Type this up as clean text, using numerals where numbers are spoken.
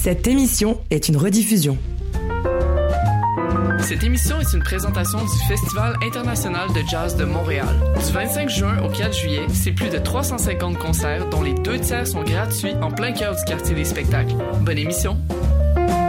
Cette émission est une rediffusion. Cette émission est une présentation du Festival international de jazz de Montréal. Du 25 juin au 4 juillet, c'est plus de 350 concerts dont les 2 tiers sont gratuits en plein cœur du quartier des spectacles. Bonne émission!